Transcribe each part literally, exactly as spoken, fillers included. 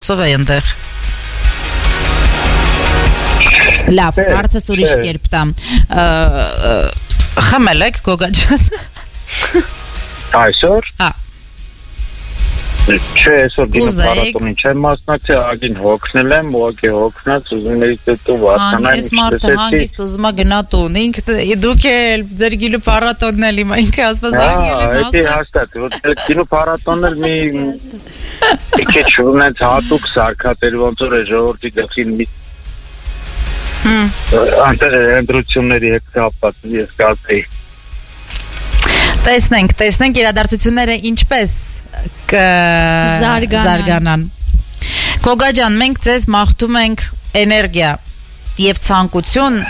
գործով է այնտեղ։ Լավ, հարցս ուրիշ կերպ տամ։ Խմել եք Գոգա ջան։ Այսօր։ Հա։ Չէ, այսօր գինու փառատոնին չեմ մասնակցել, ագին հոգնել եմ, ուղղակի հոգնած, ուզում էի դու վաստանալ։ Հանգիստ մարդը հանգիստ ուզում է գնա տուն, ինքը դուք էլ ձեր գինու փառատոնն էլ հիմա ինքը ասված անգել եմ ասա։ Հա, հաստատ, որ գինու փառատոնն էլ մի քիչ ունենց հատուկ սարքատեր ոնց որ է ժողովրդի գլխին մի Անտեր ընդրությունների հետ կապված ես կասեի։ Տեսնենք, տեսնենք իրադարձությունները ինչպես կզարգանան։ Գոգա ջան, մենք ձեզ մաղթում ենք էներգիա եւ ցանկություն։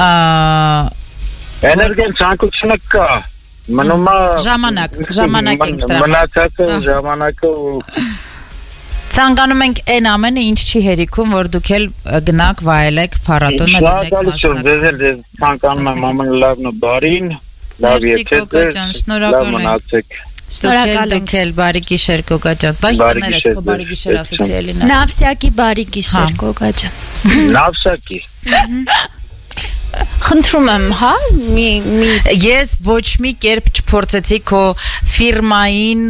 Էներգիան ցանկությունը կա։ Մնում է ժամանակ, ժամանակ ենք դրա։ Մնացածը ժամանակը Ցանկանում ենք այն ամենը, ինչ չի հերիքում, որ դուք էլ գնաք վայելեք փառատոնը գնեք մասնակցեք։ Ձեզ էլ ցանկանում եմ ամեն լավն ու բարին, լավ եկեք, լավ մնացեք։ Շնորհակալ ենք, բարի գիշեր Գոգա ջան։ Բայց կներես քո բարի գիշեր ասեցի Էլինա։ Նավսյակի բարի գիշեր Գոգա ջան։ Նավսյակի։ Խնդրում եմ, հա, մի մի ես ոչ մի կերպ չփորձեցի քո ֆիրմային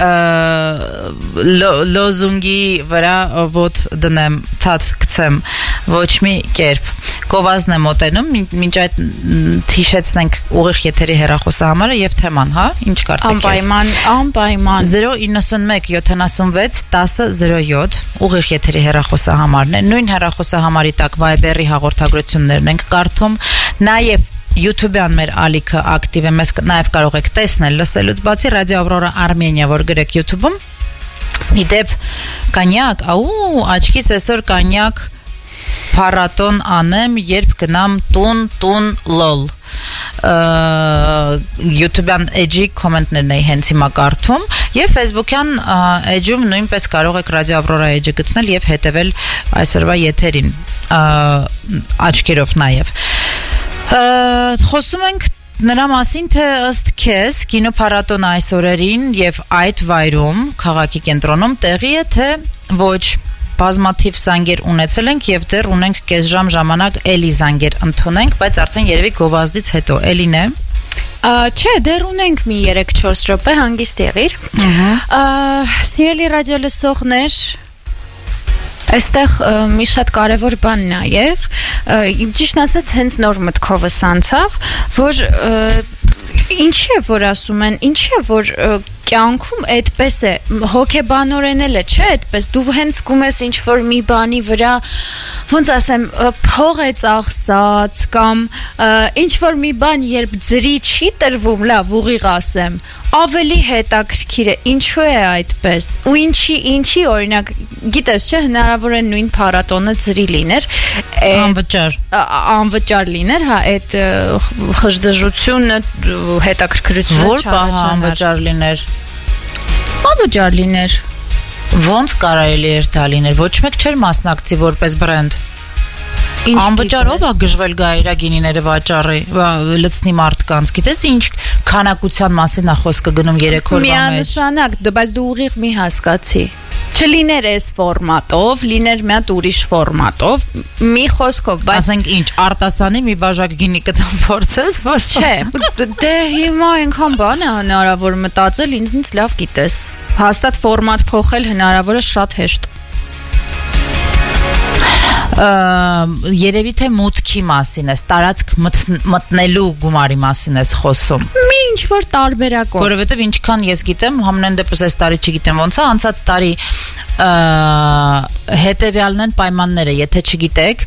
լոզունգի վրա ոտ դնեմ, թաթ գցեմ, ոչ մի կերպ։ Գովազն եմ մոտենում, մինչ այդ հիշեցնենք ուղիղ եթերի հեռախոսահամարը եւ թեման, հա, ինչ կարծիք ես։ Անպայման, անպայման zero nine one seventy-six ten zero seven ուղիղ եթերի հեռախոսահամարն է։ Նույն հեռախոսահամարի տակ Viber-ի հաղորդագրություններն ենք կարդում, նաեւ YouTube-յան մեր ալիքը ակտիվ է, մեզ նաեւ կարող եք տեսնել, լսելուց բացի Ռադիո Ավրորա Արմենիա, որ գրեք YouTube-ում։ Իդեպ կանյակ, աու, աչքիս այսօր կանյակ փառատոն անեմ, երբ գնամ տուն, տուն, լոլ։ YouTube-յան էջի կոմենտներն էի հենց հիմա կարդում եւ Facebook-յան էջում նույնպես կարող եք Ռադիո Ավրորա էջը գտնել եւ հետեւել այսօրվա եթերին աչքերով նաեւ։ Խոսում ենք նրա մասին, թե ըստ քեզ կինոփառատոնը այս օրերին եւ այդ վայրում քաղաքի կենտրոնում տեղի է, թե ոչ։ Բազմաթիվ զանգեր ունեցել ենք եւ դեռ ունենք կես ժամ ժամանակ էլի զանգեր ընդունենք, բայց արդեն երևի գովազդից հետո էլին է։ Չէ, դեռ ունենք մի երեք չորս րոպե հանգիստ եղիր։ Սիրելի ռադիո լսողներ, այստեղ մի շատ կարևոր բան նաեւ, ճիշտն ասած հենց նոր մտքովս անցավ, որ ինչի է որ ասում են, ինչի է որ կյանքում այդպես է, հոգեբանորեն էլ է, չէ, այդպես դու հենց զգում ես ինչ որ մի բանի վրա, ոնց ասեմ, փող է ծախսած կամ ինչ որ մի բան երբ ձրի չի տրվում, լավ, ուղիղ ասեմ, ավելի հետաքրքիր է, ինչու է այդպես, ու ինչի, ինչի օրինակ, գիտես, չէ, հնարավոր է նույն փառատոնը ձրի լիներ, անվճար, անվճար լիներ, հա, այդ խժդժությունը, հետաքրքրությունը որ պահը անվճար լիներ, անվճար լիներ, ոնց կարելի էր դա լիներ, ոչ մեկ չէր մասնակցի որպես բրենդ։ Անվճար ով է գժվել գա իր գինիները վաճառի, լցնի մարդկանց, գիտես ինչ քանակության մասին է խոսքը գնում երեք օրվա մեջ։ Միանշանակ, բայց դու ուղիղ մի հասկացի։ Չլիներ այս ֆորմատով, լիներ մի հատ ուրիշ ֆորմատով, մի խոսքով, բայց ասենք ինչ, արտասանի մի բաժակ գինի կտամ փորձես, ոչ չէ, դե հիմա այնքան բան է հնարավոր մտածել, ինձնից լավ գիտես։ Հաստատ ֆորմատ փոխել հնարավոր է շատ հեշտ։ Երևի թե մուտքի մասին ես, տարածք մտնելու գումարի մասին ես խոսում։ Մի ինչ որ տարբերակով։ Որովհետև ինչքան ես գիտեմ, համենայն դեպս այս տարի չգիտեմ ոնց է, անցած տարի հետևյալն են պայմանները, եթե չգիտեք,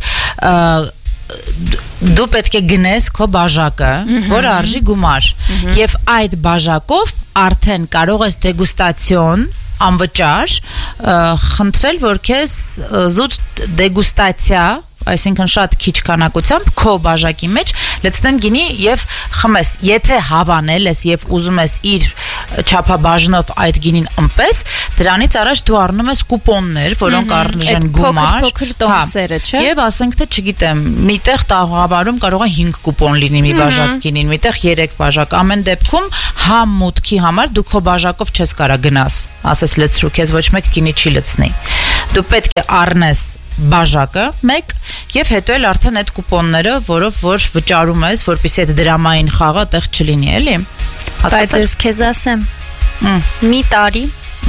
դու պետք է գնես քո բաժակը, որը արժի գումար, եւ այդ բաժակով արդեն կարող ես դեգուստացիոն անվճար խնդրել, որ քեզ զուտ դեգուստացիա այսինքն շատ քիչ քանակությամբ քո բաժակի մեջ լցնեն գինի եւ խմես։ Եթե հավանել ես եւ ուզում ես իր չափաբաժնով այդ գինին ըմպես, դրանից առաջ դու առնում ես կուպոններ, որոնք առնժեն գումար, փոքր տոմսերը, չէ՞։ Եվ ասենք թե, չգիտեմ, միտեղ տաղավարում կարող է հինգ կուպոն լինի մի բաժակ գինին, միտեղ երեք բաժակ։ Ամեն դեպքում համ մուտքի համար դու քո բաժակով չես կարա գնաս, ասես լցրու, քեզ ոչ մեկ գինի չի լցնի։ Դու պետք է առնես բաժակը մեկ եւ հետո էլ արդեն այդ կուպոնները, որով որ վճարում ես, որպեսզի այդ դրամային խաղը այդտեղ չլինի, էլի։ Բայց ես քեզ ասեմ, մի տարի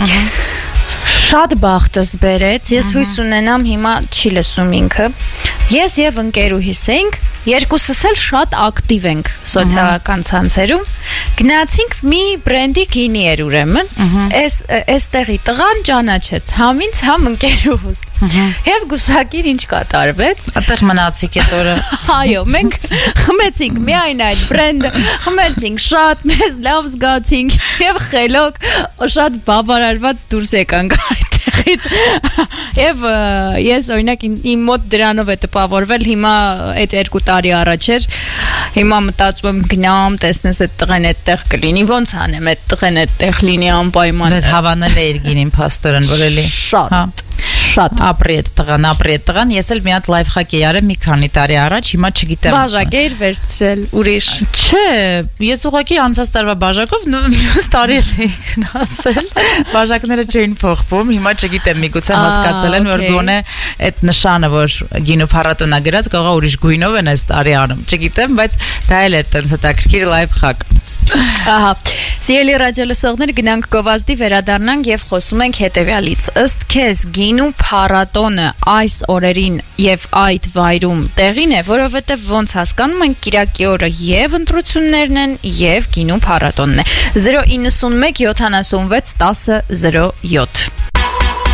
շատ բախտս բերեց, ես հույս ունենամ հիմա չի լսում ինքը։ Ես եւ ընկերուհիս ենք, երկուսս էլ շատ ակտիվ ենք սոցիալական ցանցերում։ Գնացինք մի բրենդի գինի էր ուրեմն, այս այստեղի տղան ճանաչեց, համ ինձ, համ ընկերուհուս։ Եվ գուսակիր ինչ կատարվեց։ Այդտեղ մնացիք այդ օրը։ Այո, մենք խմեցինք միայն այդ բրենդը, խմեցինք շատ, մեզ լավ զգացինք եւ խելոք շատ բավարարված դուրս եկանք այդտեղից։ Եվ ես օրինակ իմ մոտ դրանով է տպավորվել, հիմա այդ երկու տարի առաջ էր, հիմա մտածում եմ գնամ, տեսնես այդ տղեն այդտեղ կլինի, ոնց անեմ այդ տղեն այդտեղ լինի անպայման։ Բայց հավանել է իր գինին փաստորեն, որ էլի շատ շատ ապրի այդ տղան, ապրի այդ տղան, ես էլ մի հատ լայֆ հակ էի արել մի քանի տարի առաջ, հիմա չգիտեմ։ Բաժակ էիր վերցրել, ուրիշ։ Չէ, ես ուղղակի անցած տարվա բաժակով մյուս տարի էի գնացել։ Բաժակները չէին փոխվում, հիմա չգիտեմ, միգուցե հասկացել են, որ գոնե այդ նշանը, որ գինու փառատոնա գրած, կարող է ուրիշ գույնով են այս տարի անում։ Չգիտեմ, բայց դա էլ էր տենց հետաքրքիր լայֆ հակ։ Ահա, սիրելի ռադիոլսողներ, գնանք գովազդի, վերադառնանք եւ խոսում ենք հետեւյալից։ Ըստ քեզ գինու փառատոնը այս օրերին եւ այդ վայրում տեղին է, որովհետեւ ոնց հասկանում ենք Կիրակի օրը եւ ընտրություններն են եւ գինու փառատոնն է։ zero nine one seven seven one zero zero seven